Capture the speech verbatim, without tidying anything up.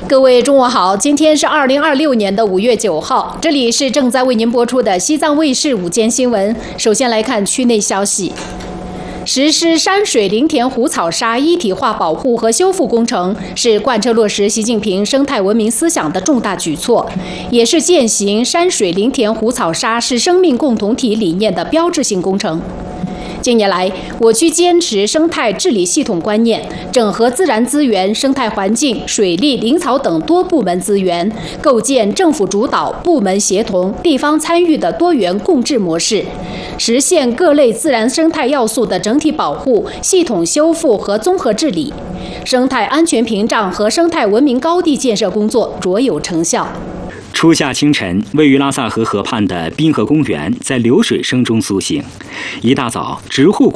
各位中午好，今天是二零二六年的五月九号，这里是正在为您播出的西藏卫视午间新闻。首先来看区内消息。实施山水林田湖草沙一体化保护和修复工程，是贯彻落实习近平生态文明思想的重大举措，也是践行山水林田湖草沙是生命共同体理念的标志性工程。近年来，我区坚持生态治理系统观念，整合自然资源、生态环境、水利、林草等多部门资源，构建政府主导、部门协同、地方参与的多元共治模式，实现各类自然生态要素的整体保护、系统修复和综合治理，生态安全屏障和生态文明高地建设工作卓有成效。 初夏清晨，位于拉萨河河畔的滨河公园在流水声中苏醒。一大早，植护